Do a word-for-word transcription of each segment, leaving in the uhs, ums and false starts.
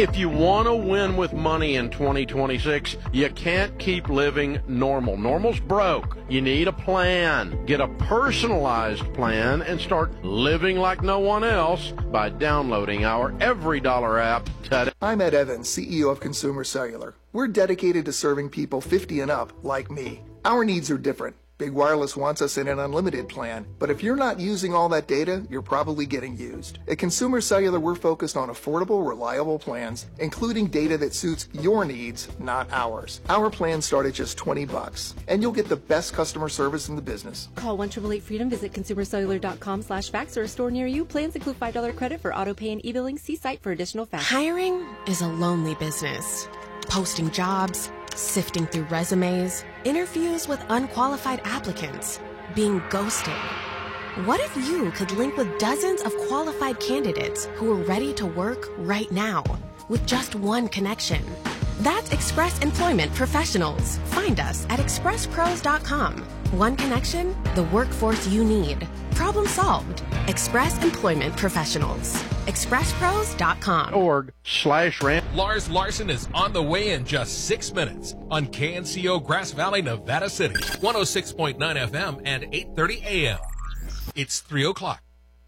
If you want to win with money in twenty twenty-six, you can't keep living normal. Normal's broke. You need a plan. Get a personalized plan and start living like no one else by downloading our Every Dollar app today. I'm Ed Evans, C E O of Consumer Cellular. We're dedicated to serving people fifty and up like me. Our needs are different. Big Wireless wants us in an unlimited plan, but if you're not using all that data, you're probably getting used. At Consumer Cellular, we're focused on affordable, reliable plans, including data that suits your needs, not ours. Our plans start at just twenty bucks, and you'll get the best customer service in the business. Call one eight eight eight freedom, visit consumer cellular dot com slash fax or a store near you. Plans include five dollars credit for auto pay and e-billing. See site for additional facts. Hiring is a lonely business. Posting jobs, sifting through resumes, interviews with unqualified applicants, being ghosted. What if you could link with dozens of qualified candidates who are ready to work right now with just one connection? That's Express Employment Professionals. Find us at express pros dot com. One connection, the workforce you need. Problem solved. Express Employment Professionals. express pros dot com. Org slash rant. Lars Larson is on the way in just six minutes on K N C O Grass Valley, Nevada City, one oh six point nine F M and eight thirty A M. It's three o'clock.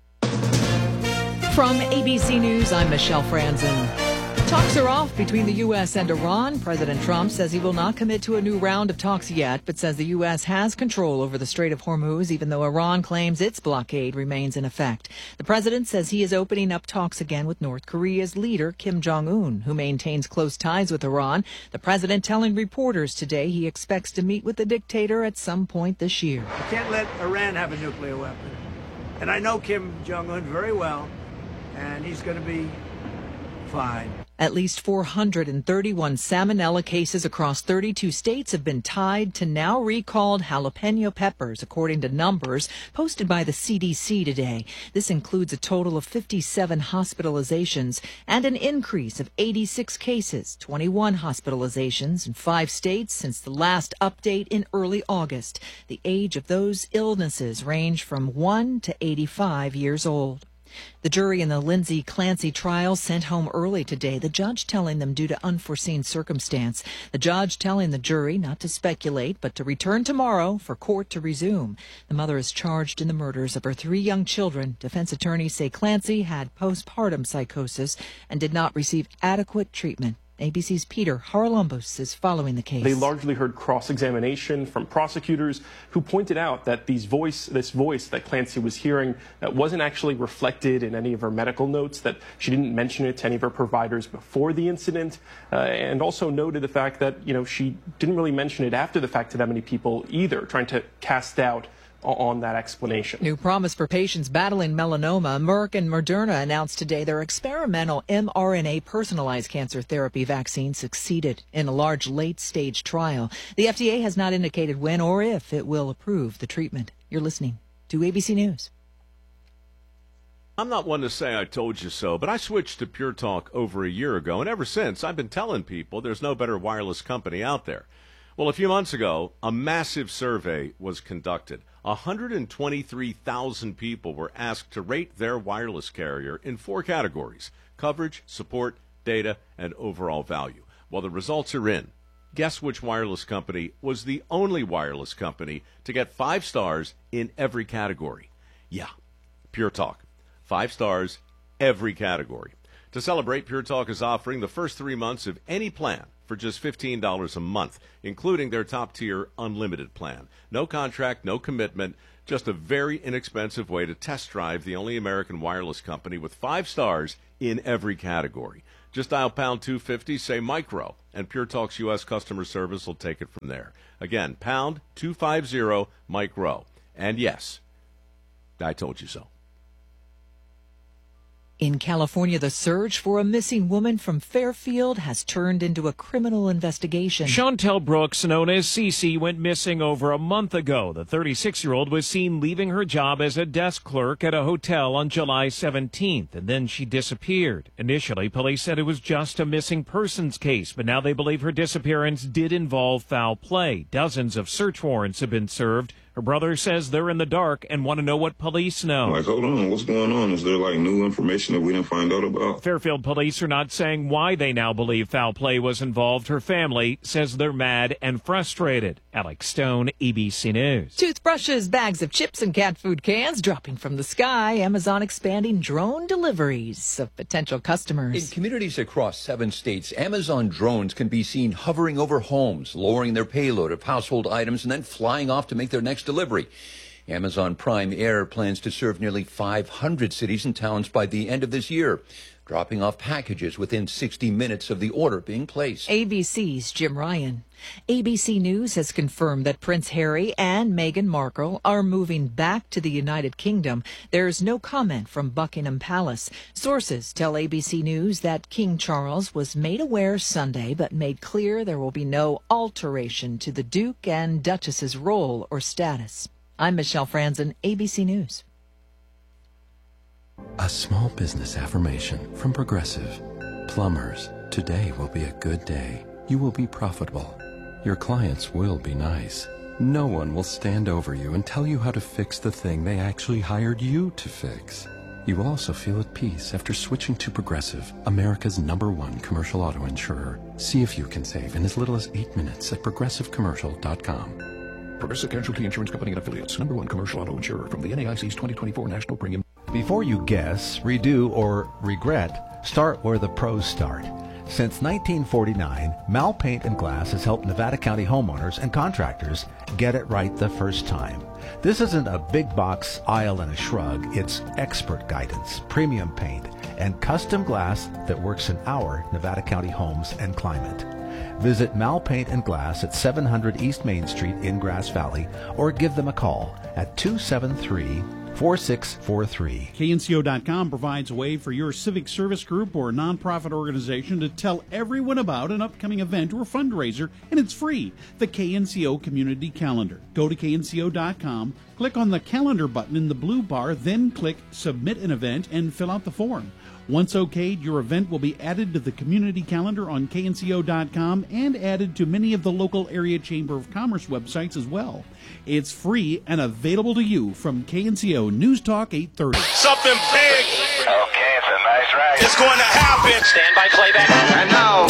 From A B C News, I'm Michelle Franzen. Talks are off between the U S and Iran. President Trump says he will not commit to a new round of talks yet, but says the U S has control over the Strait of Hormuz, even though Iran claims its blockade remains in effect. The president says he is opening up talks again with North Korea's leader, Kim Jong-un, who maintains close ties with Iran. The president telling reporters today he expects to meet with the dictator at some point this year. You can't let Iran have a nuclear weapon. And I know Kim Jong-un very well, and he's going to be fine. At least four hundred thirty-one salmonella cases across thirty-two states have been tied to now recalled jalapeno peppers, according to numbers posted by the C D C today. This includes a total of fifty-seven hospitalizations and an increase of eighty-six cases, twenty-one hospitalizations in five states since the last update in early August. The age of those illnesses range from one to eighty-five years old. The jury in the Lindsay Clancy trial sent home early today, the judge telling them due to unforeseen circumstance. The judge telling the jury not to speculate, but to return tomorrow for court to resume. The mother is charged in the murders of her three young children. Defense attorneys say Clancy had postpartum psychosis and did not receive adequate treatment. A B C's Peter Haralambos is following the case. They largely heard cross-examination from prosecutors who pointed out that these voice, this voice that Clancy was hearing that wasn't actually reflected in any of her medical notes, that she didn't mention it to any of her providers before the incident, uh, and also noted the fact that, you know, she didn't really mention it after the fact to that many people either, trying to cast doubt on that explanation. New promise for patients battling melanoma. Merck and Moderna announced today their experimental mRNA personalized cancer therapy vaccine succeeded in a large late-stage trial. The F D A has not indicated when or if it will approve the treatment. You're listening to A B C News. I'm not one to say I told you so, but I switched to Pure Talk over a year ago, and ever since I've been telling people there's no better wireless company out there. Well, a few months ago, a massive survey was conducted. one hundred twenty-three thousand people were asked to rate their wireless carrier in four categories: coverage, support, data, and overall value. Well, the results are in. Guess which wireless company was the only wireless company to get five stars in every category? Yeah, Pure Talk. Five stars, every category. To celebrate, Pure Talk is offering the first three months of any plan for just fifteen dollars a month, including their top-tier unlimited plan. No contract, no commitment, just a very inexpensive way to test drive the only American wireless company with five stars in every category. Just dial pound two fifty, say micro, and Pure Talk's U S customer service will take it from there. Again, pound two fifty, micro. And yes, I told you so. In California, the search for a missing woman from Fairfield has turned into a criminal investigation. Chantel Brooks, known as Cece, went missing over a month ago. The thirty-six-year-old was seen leaving her job as a desk clerk at a hotel on July seventeenth, and then she disappeared. Initially, police said it was just a missing persons case, but now they believe her disappearance did involve foul play. Dozens of search warrants have been served Her brother says they're in the dark and want to know what police know. Like, hold on, what's going on? Is there, like, new information that we didn't find out about? Fairfield police are not saying why they now believe foul play was involved. Her family says they're mad and frustrated. Alex Stone, A B C News. Toothbrushes, bags of chips, and cat food cans dropping from the sky. Amazon expanding drone deliveries of potential customers. In communities across seven states, Amazon drones can be seen hovering over homes, lowering their payload of household items, and then flying off to make their next delivery. Amazon Prime Air plans to serve nearly five hundred cities and towns by the end of this year, dropping off packages within sixty minutes of the order being placed. A B C's Jim Ryan. A B C News has confirmed that Prince Harry and Meghan Markle are moving back to the United Kingdom. There's no comment from Buckingham Palace. Sources tell A B C News that King Charles was made aware Sunday, but made clear there will be no alteration to the Duke and Duchess's role or status. I'm Michelle Franzen, A B C News. A small business affirmation from Progressive. Plumbers, today will be a good day. You will be profitable. Your clients will be nice. No one will stand over you and tell you how to fix the thing they actually hired you to fix. You will also feel at peace after switching to Progressive, America's number one commercial auto insurer. See if you can save in as little as eight minutes at progressive commercial dot com. Progressive Casualty Insurance Company and Affiliates, number one commercial auto insurer from the N A I C's twenty twenty-four National Premium. Before you guess, redo, or regret, start where the pros start. Since nineteen forty-nine, Mal Paint and Glass has helped Nevada County homeowners and contractors get it right the first time. This isn't a big box aisle and a shrug. It's expert guidance, premium paint, and custom glass that works in our Nevada County homes and climate. Visit Mal Paint and Glass at seven hundred East Main Street in Grass Valley or give them a call at two seven three, four six four three. K N C O dot com provides a way for your civic service group or nonprofit organization to tell everyone about an upcoming event or fundraiser, and it's free. The K N C O Community Calendar. Go to K N C O dot com, click on the calendar button in the blue bar, then click Submit an Event and fill out the form. Once okayed, your event will be added to the community calendar on K N C O dot com and added to many of the local area Chamber of Commerce websites as well. It's free and available to you from K N C O News Talk eight thirty. Something big. Okay, it's a nice ride. It's going to happen. Stand by playback. And now,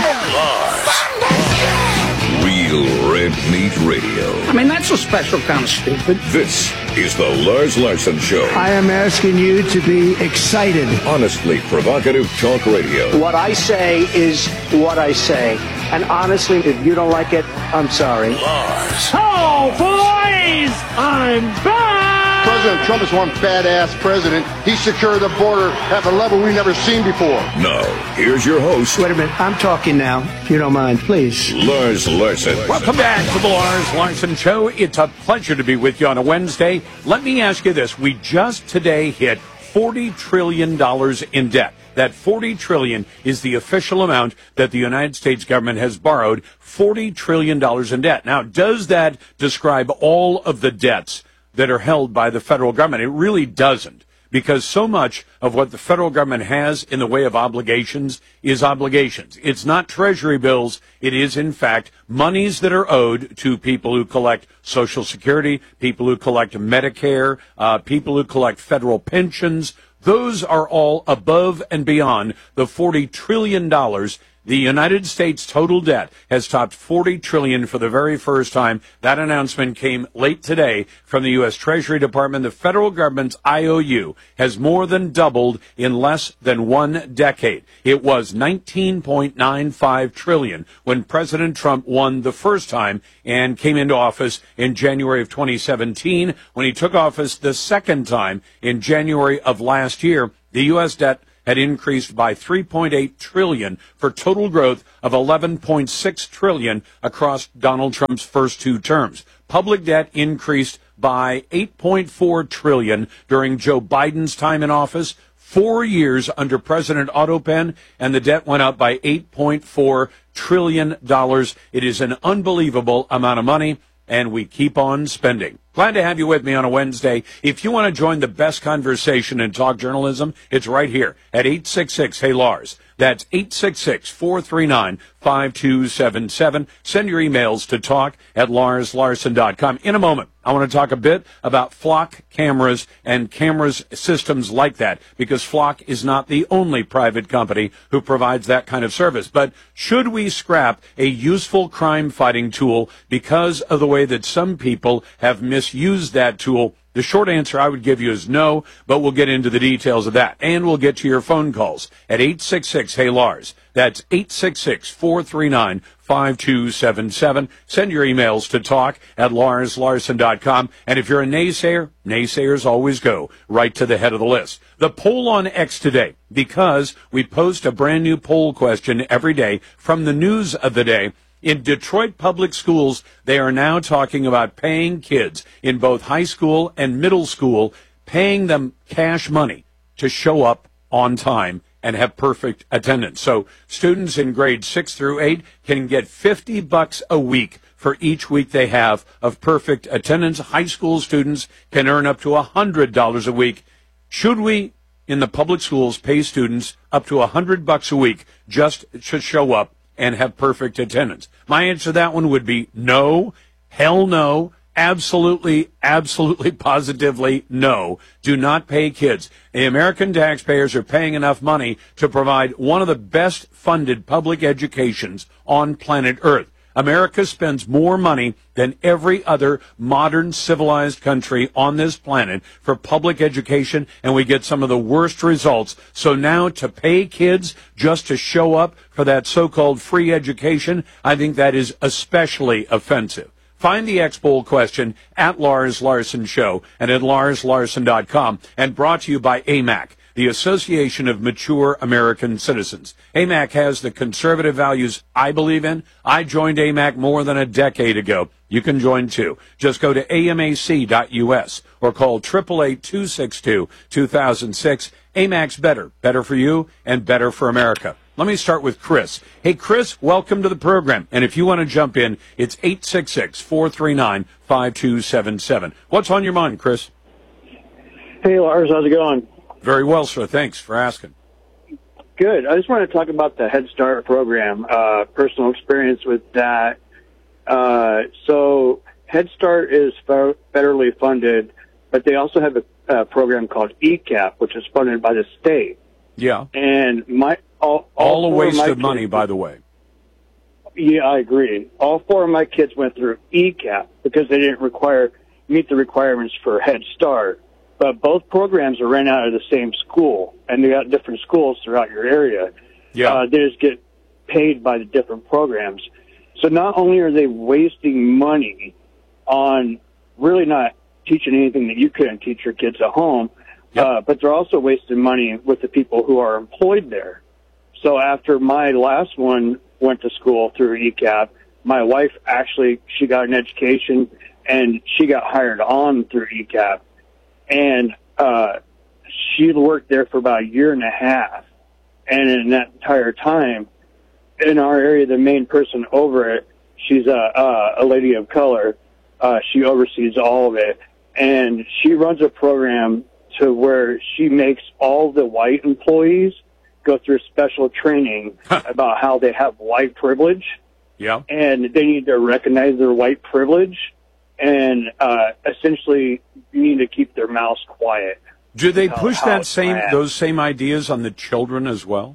Real Red Meat Radio. I mean, that's a special kind of stupid. This is the Lars Larson Show. I am asking you to be excited. Honestly provocative talk radio. What I say is what I say. And honestly, if you don't like it, I'm sorry. Lars. Oh, boys! I'm back! President Trump is one badass president. He secured the border at a level we've never seen before. Now, here's your host. Wait a minute. I'm talking now, if you don't mind, please. Lars Larson. Welcome back to the Lars Larson Show. It's a pleasure to be with you on a Wednesday. Let me ask you this. We just today hit forty trillion dollars in debt. That forty trillion dollars is the official amount that the United States government has borrowed, forty trillion dollars in debt. Now, does that describe all of the debts that are held by the federal government? It really doesn't, because so much of what the federal government has in the way of obligations is obligations. It's not treasury bills. It is, in fact, monies that are owed to people who collect Social Security, people who collect Medicare, uh, people who collect federal pensions. Those are all above and beyond the forty trillion dollars. The United States total debt has topped forty trillion dollars for the very first time. That announcement came late today from the U S Treasury Department. The federal government's I O U has more than doubled in less than one decade. It was nineteen point nine five trillion dollars when President Trump won the first time and came into office in January of twenty seventeen. When he took office the second time in January of last year, the U S debt had increased by three point eight trillion dollars for total growth of eleven point six trillion dollars across Donald Trump's first two terms. Public debt increased by eight point four trillion dollars during Joe Biden's time in office. Four years under President Otto Penn, and the debt went up by eight point four trillion dollars. It is an unbelievable amount of money, and we keep on spending. Glad to have you with me on a Wednesday. If you want to join the best conversation in talk journalism, it's right here at eight six six, hey Lars. That's eight six six, four three nine, five two seven seven. Send your emails to talk at lars larson dot com. In a moment, I want to talk a bit about Flock cameras and cameras systems like that, because Flock is not the only private company who provides that kind of service. But should we scrap a useful crime-fighting tool because of the way that some people have misused that tool? The short answer I would give you is no, but we'll get into the details of that. And we'll get to your phone calls at eight six six, hey Lars. That's eight six six, four three nine, five two seven seven. Send your emails to talk at lars larson dot com. And if you're a naysayer, naysayers always go right to the head of the list. The poll on X today, because we post a brand new poll question every day from the news of the day. In Detroit public schools, they are now talking about paying kids in both high school and middle school, paying them cash money to show up on time and have perfect attendance. So students in grades six through eight can get fifty bucks a week for each week they have of perfect attendance. High school students can earn up to one hundred dollars a week. Should we, in the public schools, pay students up to one hundred bucks a week just to show up and have perfect attendance? My answer to that one would be no, hell no, absolutely, absolutely, positively no. Do not pay kids. The American taxpayers are paying enough money to provide one of the best funded public educations on planet Earth. America spends more money than every other modern civilized country on this planet for public education, and we get some of the worst results. So now to pay kids just to show up for that so-called free education, I think that is especially offensive. Find the X-Poll question at Lars Larson Show and at lars larson dot com, and brought to you by A M A C, the Association of Mature American Citizens. A M A C has the conservative values I believe in. I joined A M A C more than a decade ago. You can join too. Just go to A M A C dot U S or call eight eight eight, two six two, two thousand six. A M A C's better. Better for you and better for America. Let me start with Chris. Hey, Chris, welcome to the program. And if you want to jump in, it's eight six six, four three nine, five two seven seven. What's on your mind, Chris? Hey, Lars, how's it going? Very well, sir. Thanks for asking. Good. I just want to talk about the Head Start program, uh, personal experience with that. Uh, so Head Start is federally funded, but they also have a, a program called E C A P, which is funded by the state. Yeah. And my all, all, all a waste of, of money, kids, by the way. Yeah, I agree. All four of my kids went through E C A P because they didn't require meet the requirements for Head Start. But both programs are ran out of the same school, and they got different schools throughout your area. Yeah. Uh, they just get paid by the different programs. So not only are they wasting money on really not teaching anything that you couldn't teach your kids at home, yep. uh, but they're also wasting money with the people who are employed there. So after my last one went to school through E C A P, my wife actually, she got an education, and she got hired on through E C A P. And uh, she worked there for about a year and a half. And in that entire time, in our area, the main person over it, she's a, a, a lady of color. Uh, she oversees all of it. And she runs a program to where she makes all the white employees go through special training about how they have white privilege. Yeah. And they need to recognize their white privilege. And uh, essentially, you need to keep their mouths quiet. Do they push how, that how same bad. those same ideas on the children as well?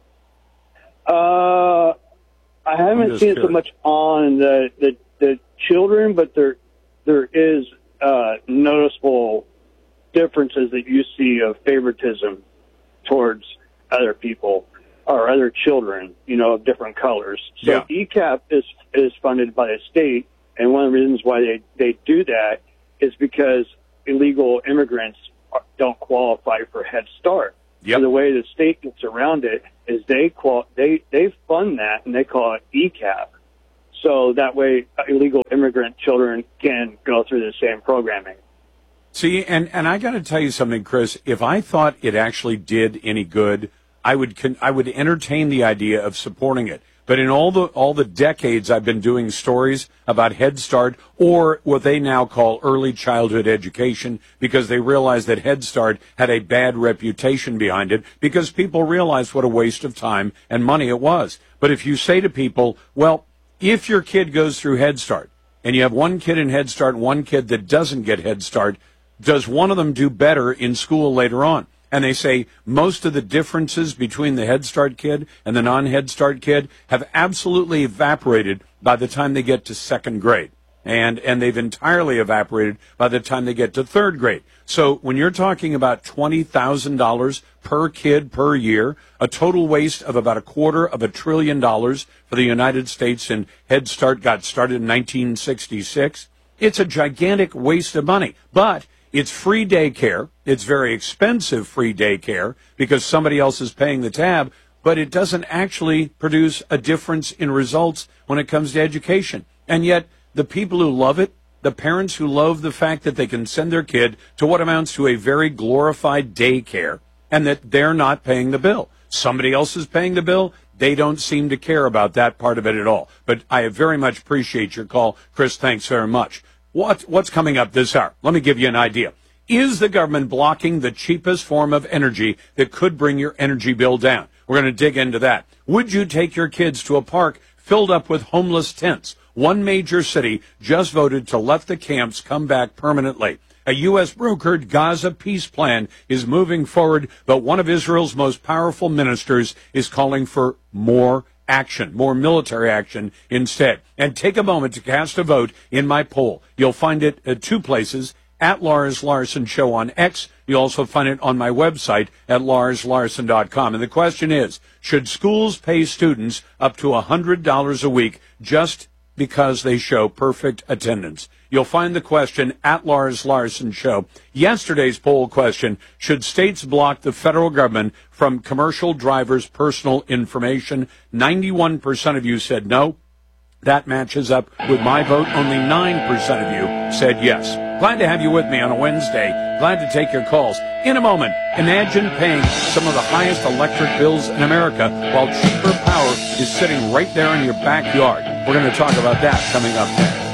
Uh, I haven't seen it so much on the, the the children, but there there is uh, noticeable differences that you see of favoritism towards other people or other children, you know, of different colors. So Yeah. E C A P is is funded by the state. And one of the reasons why they, they do that is because illegal immigrants don't qualify for Head Start. Yep. So the way the state gets around it is they qual- they they fund that, and they call it E C A P. So that way illegal immigrant children can go through the same programming. See, and, and I got to tell you something, Chris. If I thought it actually did any good, I would con- I would entertain the idea of supporting it. But in all the all the decades I've been doing stories about Head Start, or what they now call early childhood education, because they realized that Head Start had a bad reputation behind it, because people realized what a waste of time and money it was. But if you say to people, well, if your kid goes through Head Start, and you have one kid in Head Start and one kid that doesn't get Head Start, does one of them do better in school later on? And they say most of the differences between the Head Start kid and the non-Head Start kid have absolutely evaporated by the time they get to second grade. And, and they've entirely evaporated by the time they get to third grade. So when you're talking about twenty thousand dollars per kid per year, a total waste of about a quarter of a trillion dollars for the United States, and Head Start got started in nineteen sixty-six, it's a gigantic waste of money. But it's free daycare. It's very expensive free daycare because somebody else is paying the tab, but it doesn't actually produce a difference in results when it comes to education. And yet the people who love it, the parents who love the fact that they can send their kid to what amounts to a very glorified daycare and that they're not paying the bill. Somebody else is paying the bill. They don't seem to care about that part of it at all. But I very much appreciate your call. Chris, thanks very much. What, what's coming up this hour? Let me give you an idea. Is the government blocking the cheapest form of energy that could bring your energy bill down? We're going to dig into that. Would you take your kids to a park filled up with homeless tents? One major city just voted to let the camps come back permanently. A U S brokered Gaza peace plan is moving forward, but one of Israel's most powerful ministers is calling for more action, more military action instead. And take a moment to cast a vote in my poll. You'll find it at two places, at Lars Larson Show on X. You'll also find it on my website at lars larson dot com. And the question is, should schools pay students up to one hundred dollars a week just because they show perfect attendance? You'll find the question at Lars Larson Show. Yesterday's poll question, should states block the federal government from commercial drivers' personal information? ninety-one percent of you said no. That matches up with my vote. Only nine percent of you said yes. Glad to have you with me on a Wednesday. Glad to take your calls. In a moment, imagine paying some of the highest electric bills in America while cheaper power is sitting right there in your backyard. We're going to talk about that coming up next.